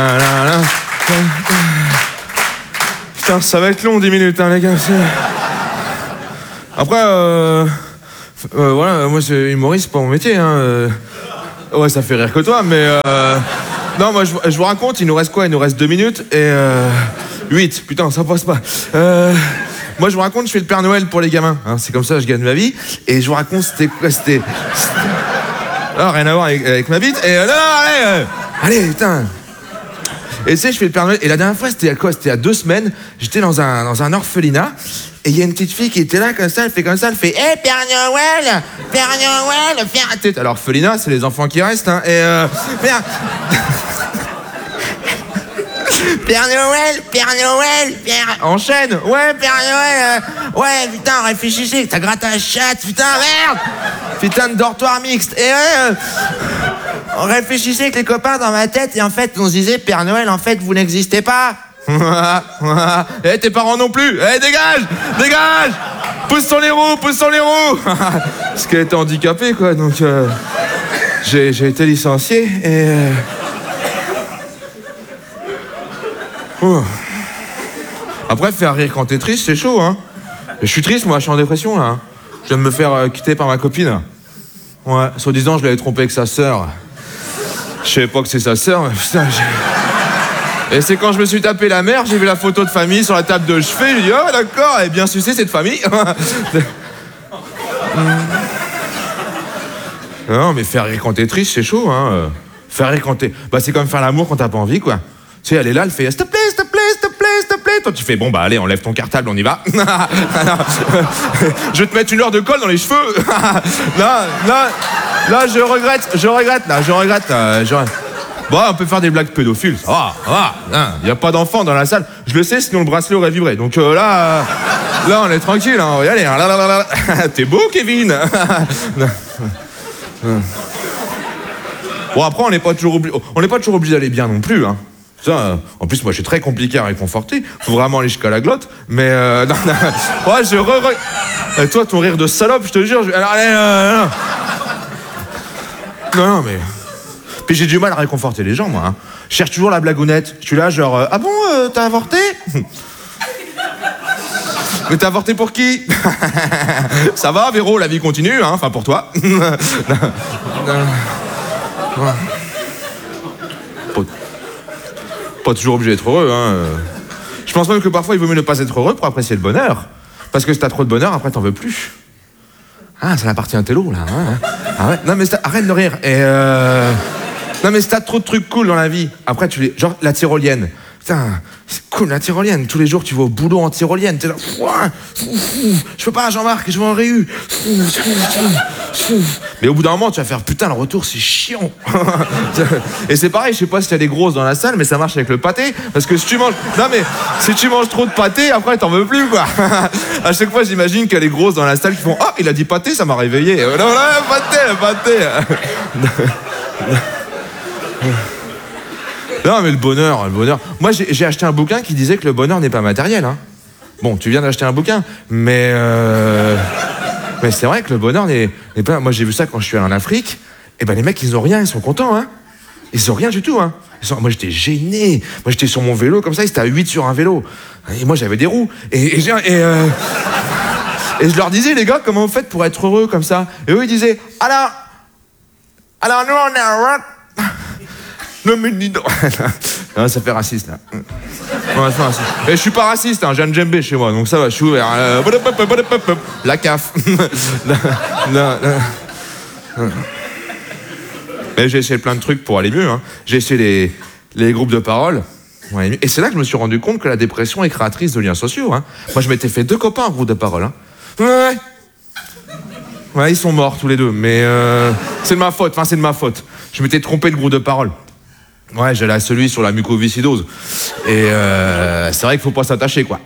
Putain, ça va être long 10 minutes, hein, les gars. Après, voilà, moi, c'est humoriste, c'est pas mon métier, hein. Ouais, ça fait rire que toi, mais... Non, moi, je vous raconte, il nous reste quoi? Il nous reste 2 minutes et... 8, putain, ça passe pas. Moi, je vous raconte, je fais le Père Noël pour les gamins. Hein, c'est comme ça que je gagne ma vie. Et je vous raconte, c'était quoi? Non, rien à voir avec ma bite. Et non, allez, putain. Et tu sais, je fais le Père Noël. Et la dernière fois, c'était à quoi? C'était à 2 semaines. J'étais dans un orphelinat. Et il y a une petite fille qui était là, comme ça, elle fait comme ça, elle fait Hé, Père Noël, Père... Alors, l'orphelinat, c'est les enfants qui restent, hein. Et Père Noël, enchaîne. Ouais, Père Noël, ouais, putain, réfléchissez, t'as gratté la chatte, putain, merde. Putain de dortoir mixte. Et on réfléchissait avec les copains dans ma tête, et en fait, on se disait, Père Noël, en fait, vous n'existez pas. Eh, tes parents non plus. Eh, dégage. Pousse sur les roues. Parce qu'elle était handicapée, quoi, donc j'ai été licencié, et... Après, faire rire quand t'es triste, c'est chaud, hein. Je suis triste, moi, je suis en dépression, là. Je viens de me faire quitter par ma copine. Ouais, soi-disant, je l'avais trompé avec sa sœur. Je savais pas que c'est sa sœur, mais putain, Et c'est quand je me suis tapé la mère, j'ai vu la photo de famille sur la table de chevet, j'ai dit, oh, d'accord, elle est bien sucée, cette famille. Non, mais faire rire quand t'es triste, c'est chaud, hein. Faire rire quand t'es... Bah, c'est comme faire l'amour quand t'as pas envie, quoi. Tu sais, elle est là, elle fait s'il te plaît. Toi, tu fais bon, bah allez, enlève ton cartable, on y va. Je vais te mettre 1 heure de colle dans les cheveux. Là, je regrette. Bon, on peut faire des blagues pédophiles, ça va. Il y a pas d'enfants dans la salle. Je le sais, sinon le bracelet aurait vibré. Donc là, on est tranquille, hein, on va y aller. Hein. Là. T'es beau, Kevin. Bon, après, on n'est pas toujours obligé d'aller bien non plus, hein. Ça, en plus, moi, je suis très compliqué à réconforter. Faut vraiment aller jusqu'à la glotte. Mais non. Ouais, Et toi, ton rire de salope, je te jure. Alors, allez, non, mais... Puis j'ai du mal à réconforter les gens, moi. Hein. Je cherche toujours la blagounette. Je suis là, genre, ah bon, t'as avorté? Mais t'as avorté pour qui? Ça va, Véro, la vie continue, hein. Enfin, pour toi. Pas toujours obligé d'être heureux, hein. Je pense même que parfois il vaut mieux ne pas être heureux pour apprécier le bonheur. Parce que si t'as trop de bonheur, après t'en veux plus. Ah, ça appartient à un télo, là. Hein. Ah ouais. Non, mais arrête de rire. Et non, mais si t'as trop de trucs cool dans la vie, après tu les... Genre la tyrolienne. Putain, c'est cool la tyrolienne. Tous les jours tu vas au boulot en tyrolienne. T'es là. Je peux pas, Jean-Marc, je vais en réu. Mais au bout d'un moment, tu vas faire putain, le retour, c'est chiant. Et c'est pareil, je sais pas si t'as des grosses dans la salle, mais ça marche avec le pâté. Parce que si tu manges. Non, mais si tu manges trop de pâté, après t'en veux plus, quoi. À chaque fois, j'imagine qu'il y a des grosses dans la salle qui font oh, il a dit pâté, ça m'a réveillé. Non, pâté. Non, mais le bonheur. Moi, j'ai acheté un bouquin qui disait que le bonheur n'est pas matériel, hein. Bon, tu viens d'acheter un bouquin, mais c'est vrai que le bonheur n'est pas... Moi, j'ai vu ça quand je suis allé en Afrique. Et ben, les mecs, ils ont rien, ils sont contents, hein. Ils ont rien du tout, hein. Moi, j'étais gêné. Moi, j'étais sur mon vélo, comme ça, ils étaient à 8 sur un vélo. Et moi, j'avais des roues. Et je leur disais, les gars, comment vous faites pour être heureux comme ça? Et eux, ils disaient, alors, nous, on est heureux. Non, mais dis donc. Non, ça fait raciste, là. Ouais, ça raciste. Et je suis pas raciste, hein, j'ai un djembé chez moi, donc ça va, je suis ouvert. La CAF. Mais j'ai essayé plein de trucs pour aller mieux, hein. J'ai essayé les groupes de parole. Ouais, et c'est là que je me suis rendu compte que la dépression est créatrice de liens sociaux, hein. Moi, je m'étais fait 2 copains en groupe de parole, hein. Ouais, ils sont morts tous les 2, mais c'est de ma faute, Je m'étais trompé de groupe de parole. Ouais, j'allais à celui sur la mucoviscidose. Et c'est vrai qu'il faut pas s'attacher, quoi.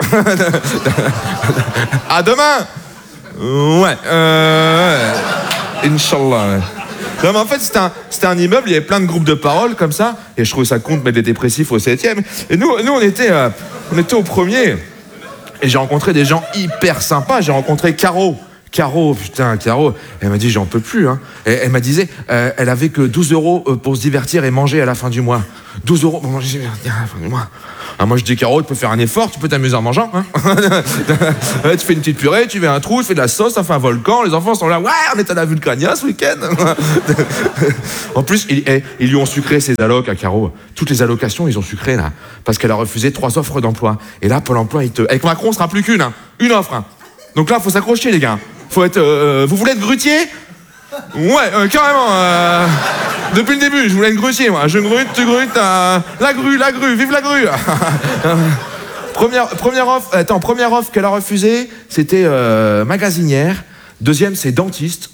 À demain. Ouais. Inch'Allah. Ouais. Non, mais en fait, c'était un immeuble, il y avait plein de groupes de parole comme ça. Et je trouvais ça con de mettre des dépressifs au 7e. Et nous on était au 1er. Et j'ai rencontré des gens hyper sympas. J'ai rencontré Caro Caro, putain, Caro, elle m'a dit j'en peux plus. Hein. Elle m'a disait, elle avait que 12 € pour se divertir et manger à la fin du mois. 12 € pour manger à la fin du mois. Ah, moi je dis Caro, tu peux faire un effort, tu peux t'amuser en mangeant. Hein. Tu fais une petite purée, tu fais un trou, tu fais de la sauce, ça fait un volcan, les enfants sont là, ouais, on est à la Vulcania ce week-end. En plus, ils lui ont sucré ses allocs à Caro. Toutes les allocations, ils ont sucré là, parce qu'elle a refusé 3 offres d'emploi. Et là, Pôle emploi, avec Macron, ce sera plus qu'une, hein. Une offre. Hein. Donc là, faut s'accrocher les gars. Faut être. Vous voulez être grutier? Ouais, carrément. Depuis le début, je voulais être grutier, moi. Je grute, tu grutes. La grue, vive la grue. Première offre qu'elle a refusée, c'était magasinière. Deuxième, c'est dentiste.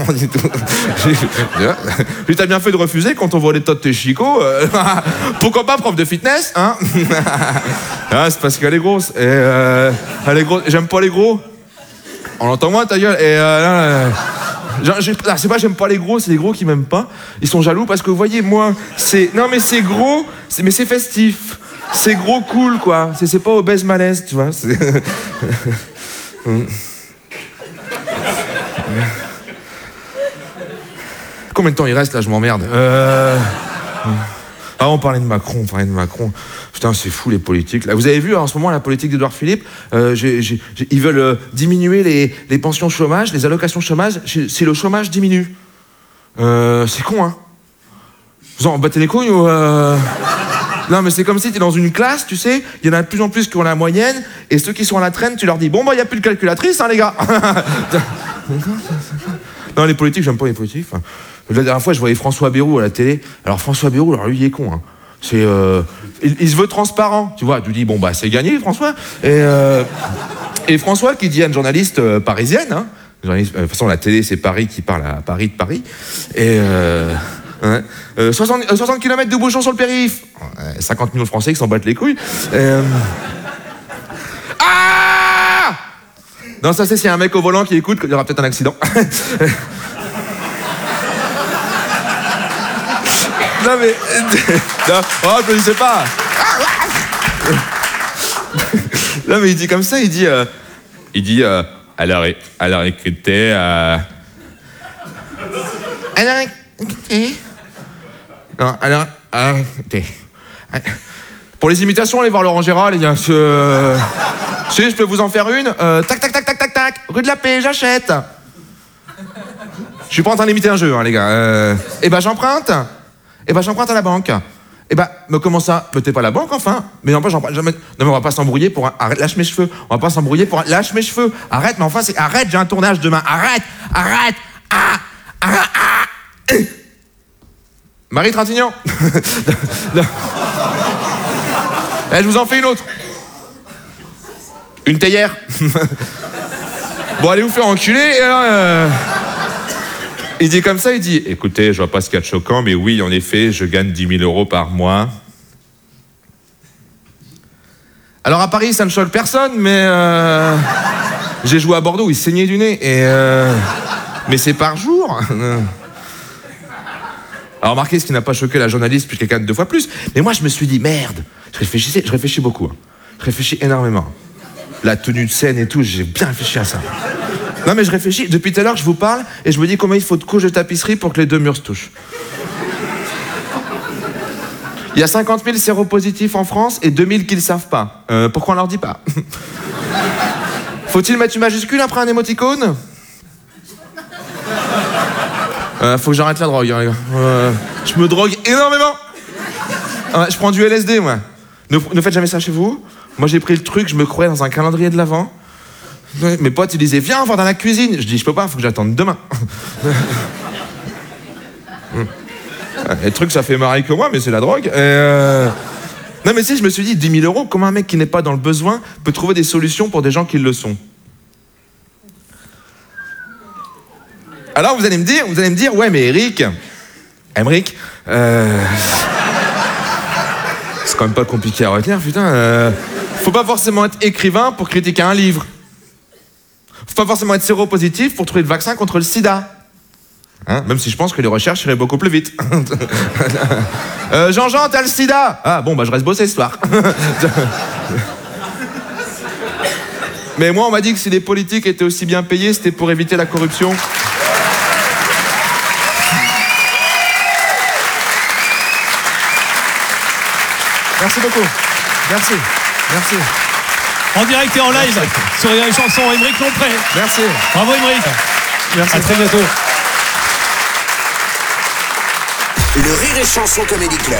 T'as bien fait de refuser quand on voit les tas de tes chicots. Pourquoi pas prof de fitness, hein? Ah, c'est parce qu'elle est grosse. Et elle est grosse. J'aime pas les gros. On l'entend moins ta gueule. Et c'est pas j'aime pas les gros, c'est les gros qui m'aiment pas. Ils sont jaloux parce que vous voyez moi c'est non mais c'est gros, mais c'est festif. C'est gros cool quoi. C'est pas obèse malaise, tu vois. Combien de temps il reste là, je m'emmerde. Ah, on parlait de Macron. Putain, c'est fou les politiques. Là, vous avez vu en ce moment la politique d'Édouard Philippe, ils veulent diminuer les pensions chômage, les allocations chômage, si le chômage diminue. C'est con, hein. Vous en battez les couilles ou Non, mais c'est comme si t'es dans une classe, tu sais, il y en a de plus en plus qui ont la moyenne, et ceux qui sont à la traîne, tu leur dis, bon, bah, il n'y a plus de calculatrice, hein, les gars. Non, les politiques, j'aime pas les politiques. Enfin, la dernière fois, je voyais François Bayrou à la télé. Alors, François Bayrou, alors lui, il est con. Hein. Il se veut transparent. Tu vois, tu dis, bon, bah, c'est gagné, François. Et François qui dit à une journaliste parisienne, hein, de toute façon, la télé, c'est Paris qui parle à Paris de Paris. Et 60 km de bouchons sur le périph'. 50 millions de Français qui s'en battent les couilles. Ah! Non, ça c'est s'il y a un mec au volant qui écoute, il y aura peut-être un accident. Non mais... Non, oh, je ne sais pas. Non mais il dit comme ça, il dit alors écoutez... Alors écoutez... Non, alors écoutez... Pour les imitations, allez voir Laurent Gérard, les gars. Si, je peux vous en faire une. Tac, tac, tac, tac, tac, tac. Rue de la Paix, j'achète. Je suis pas en train d'imiter un jeu, hein, les gars. Eh ben, j'emprunte. Eh ben, j'emprunte à la banque. Eh ben, mais comment ça? Peut-être pas la banque, enfin. Mais non, pas j'emprunte jamais. Non, mais on va pas s'embrouiller pour un... Arrête, lâche mes cheveux. On va pas s'embrouiller pour un... Lâche mes cheveux. Arrête, mais enfin, c'est... Arrête, j'ai un tournage demain. Arrête. Marie Trintignant. Je vous en fais une autre. Une théière. Bon, allez vous faire enculer. Et alors, il dit comme ça, il dit, écoutez, je vois pas ce qu'il y a de choquant, mais oui, en effet, je gagne 10 000 € par mois. Alors à Paris, ça ne choque personne, mais j'ai joué à Bordeaux, il saignait du nez. Mais c'est par jour. Alors remarquez, ce qui n'a pas choqué la journaliste, puis quelqu'un de 2 fois plus. Mais moi, je me suis dit, merde. Je réfléchis beaucoup. Hein. Je réfléchis énormément. La tenue de scène et tout, j'ai bien réfléchi à ça. Non mais je réfléchis, depuis tout à l'heure je vous parle et je me dis combien il faut de couches de tapisserie pour que les 2 murs se touchent. Il y a 50 000 séropositifs en France et 2 000 qui le savent pas. Pourquoi on leur dit pas? Faut-il mettre une majuscule après un émoticône? Faut que j'arrête la drogue, hein, les gars. Je me drogue énormément. Je prends du LSD, moi. Ne faites jamais ça chez vous. Moi, j'ai pris le truc, je me croyais dans un calendrier de l'Avent. Mes potes, ils disaient, viens, on va dans la cuisine. Je dis, je peux pas, faut que j'attende demain. Le truc, ça fait marrer que moi, mais c'est la drogue. Non, mais si, je me suis dit, 10 000 €, comment un mec qui n'est pas dans le besoin peut trouver des solutions pour des gens qui le sont? Alors, vous allez me dire, ouais, mais Émeric, c'est quand même pas compliqué à retenir, putain. Faut pas forcément être écrivain pour critiquer un livre. Faut pas forcément être séropositif pour trouver le vaccin contre le sida. Hein, même si je pense que les recherches iraient beaucoup plus vite. Jean-Jean, t'as le sida? Ah bon, bah je reste bosser ce soir. Mais moi, on m'a dit que si les politiques étaient aussi bien payés, c'était pour éviter la corruption. Merci beaucoup. Merci. Merci. En direct et en live sur Rire et Chanson, Aymeric Lompré. Merci. Bravo Aymeric. Merci. À très bientôt. Le Rire et Chanson Comedy Club.